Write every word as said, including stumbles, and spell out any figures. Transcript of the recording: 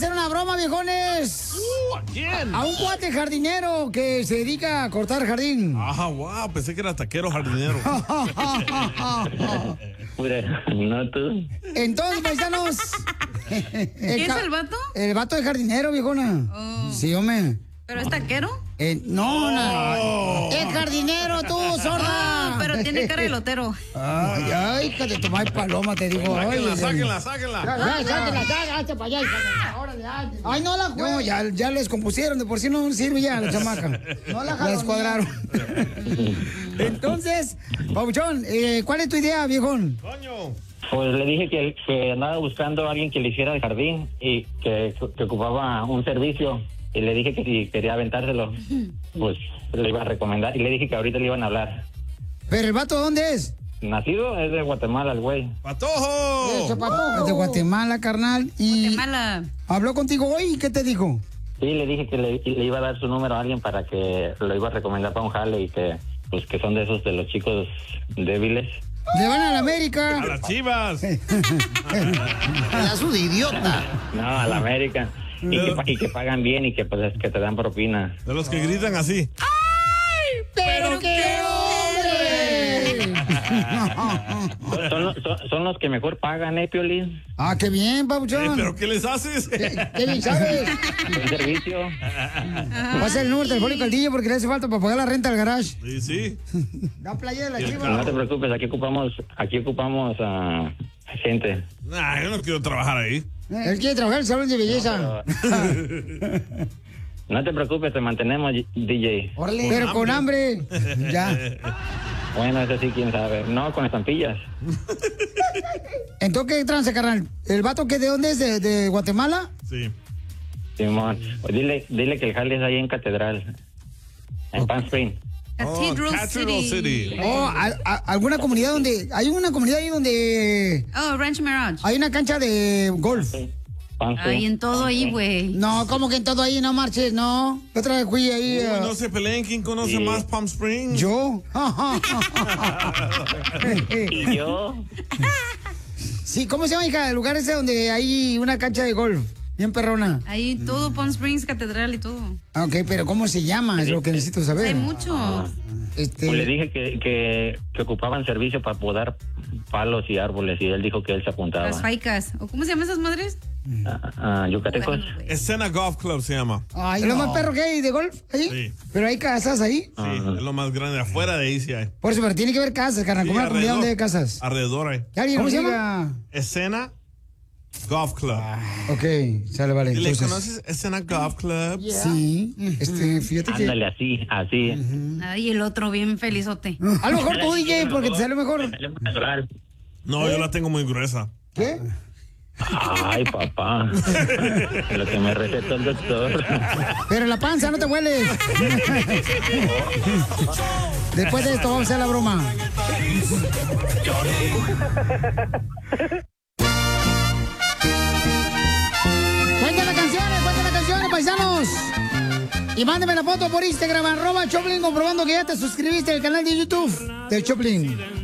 hacer una broma, viejones. Uh, ¿A quién? A un cuate jardinero que se dedica a cortar jardín. Ajá, wow, pensé que era taquero jardinero. No tú. Entonces, paisanos. ¿Quién es el vato? El vato de jardinero, viejona. Oh. Sí, hombre. ¿Pero es taquero? Eh, no, Oh. no. Es jardinero, tú, sorda. Oh, pero tiene cara de lotero. Ay, ay, hija de tu madre paloma, te digo. Sáquenla, Ay, sáquenla, ay. sáquenla. Ya, ya, sáquenla, sáquenla, hazte para allá, hija. Órale, hazte. Ay, no la juegues. No, ya, ya les compusieron, de por sí no sirve ya la chamaca. No la jaloneé. La descuadraron. Entonces, Pabuchón, eh, ¿cuál es tu idea, viejón? Coño. Pues le dije que, que andaba buscando a alguien que le hiciera el jardín y que, que ocupaba un servicio. Y le dije que si quería aventárselo, pues le iba a recomendar. Y le dije que ahorita le iban a hablar. ¿Pero el vato dónde es? Nacido es de Guatemala, el güey. ¡Patojo! Ese patojo. Es de Guatemala, carnal. Y Guatemala. ¿Habló contigo hoy y qué te dijo? Sí, le dije que le, le iba a dar su número a alguien para que lo iba a recomendar para un jale y que, pues, que son de esos de los chicos débiles. Le van a la América. A las Chivas. Pedazo de idiota. No, a la América. Y que, y que pagan bien y que, pues, que te dan propina. De los que gritan así. ¡Pero qué hombre! Son, son, son los que mejor pagan, ¿eh, Piolín? Ah, qué bien, Pabuchón. Eh, ¿Pero qué les haces? ¿Qué, qué bien sabes? Un servicio. Pasa el número telefónico al D J porque le hace falta para pagar la renta al garage. Sí, sí. La playa de la Chiva. No te preocupes, aquí ocupamos, aquí ocupamos a gente. Nah, yo no quiero trabajar ahí. Él quiere trabajar en el salón de belleza. No, no te preocupes, te mantenemos, D J. Órale. Pero con hambre. Ya. Bueno, eso sí, quién sabe. No, con estampillas. Entonces, ¿qué tranza, carnal? ¿El vato que de dónde es? ¿De, de Guatemala? Sí. Simón, pues dile, dile que el jale es ahí en Catedral, en Palm Springs. Cathedral, Cathedral City. City. Oh, a- a- ¿alguna comunidad donde... Hay una comunidad ahí donde... Oh, Ranch Mirage. Hay una cancha de golf. Palm Ay, Springs. en todo ahí, güey. No, como que en todo ahí no marches, no. La otra vez fui ahí... Uy, uh, no se peleen, ¿quién conoce Sí. más Palm Springs? Yo. Y yo, Sí, ¿cómo se llama, hija? El lugar ese donde hay una cancha de golf. Bien perrona. Ahí todo, Palm Springs, Catedral y todo. Ah, ok, pero ¿cómo se llama? Es lo que necesito Hay saber. mucho. Este... pues le dije que, que, que ocupaban servicio para podar palos y árboles y él dijo que él se apuntaba. Las faicas. ¿O cómo se llaman esas madres? Ah, ah, yucatecos. Bueno, güey. Escena Golf Club se llama. Ay, ¿es lo más perro que hay de golf ahí? Sí. Pero hay casas ahí. Sí, es lo más grande. Afuera de ahí sí hay. Por eso, pero tiene que haber casas, carnal. Sí, Como una comunidad alrededor. donde hay casas. Alrededor hay. ¿Qué alguien ¿Cómo se llama? Escena Golf Club. Ok, sale, vale. ¿Le Entonces, conoces Escena Golf Club? sí, este, fíjate que... Ándale, así, así. Ay, el otro bien felizote. A lo mejor tú, D J, porque te sale mejor. No, yo la tengo muy gruesa. ¿Qué? Ay, papá. Lo que me recetó el doctor. Pero la panza, no te hueles. Después de esto vamos a hacer la broma. Cuenten las canciones, cuenten las canciones, paisanos. Y mándeme la foto por Instagram, arroba Choplin, comprobando que ya te suscribiste al canal de YouTube de Choplin.